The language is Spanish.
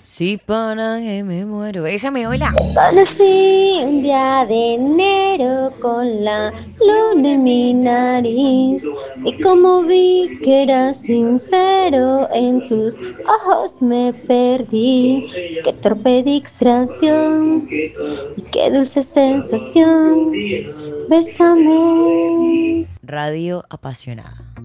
Sí, para que me muero. Esa me hola. Conocí un día de enero con la luna en mi nariz y como vi que eras sincero en tus ojos me perdí. Qué torpe distracción y qué dulce sensación. Bésame. Radio apasionada.